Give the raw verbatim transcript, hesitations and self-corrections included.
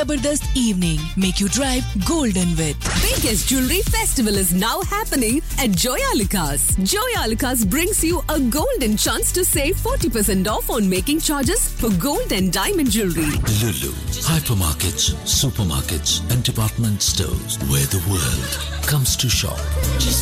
Zabardast evening. Make you drive golden with. Biggest jewelry festival is now happening at Joyalukas. Joyalukas brings you a golden chance to save forty percent off on making charges for gold and diamond jewelry. Lulu, hypermarkets, supermarkets, and department stores where the world comes to shop.